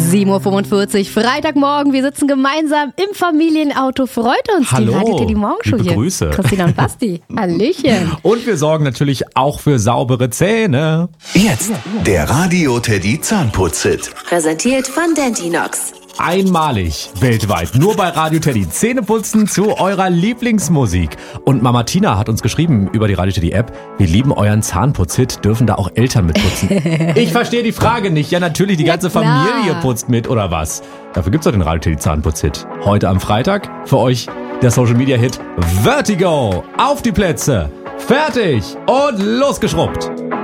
7.45 Uhr, Freitagmorgen. Wir sitzen gemeinsam im Familienauto. Freut uns, Hallo, die Radio Teddy Morgenshow liebe hier. Grüße. Christina und Basti. Hallöchen. Und wir sorgen natürlich auch für saubere Zähne. Jetzt der Radio Teddy Zahnputz-Hit. Präsentiert von Dentinox. Einmalig, weltweit, nur bei Radio Teddy. Zähneputzen zu eurer Lieblingsmusik. Und Mama Tina hat uns geschrieben über die Radio Teddy App, wir lieben euren Zahnputz-Hit, dürfen da auch Eltern mitputzen? Ich verstehe die Frage nicht. Ja, natürlich, die ganze Familie putzt mit, oder was? Dafür gibt's doch den Radio Teddy Zahnputz-Hit. Heute am Freitag für euch der Social-Media-Hit Vertigo. Auf die Plätze, fertig und losgeschrubbt.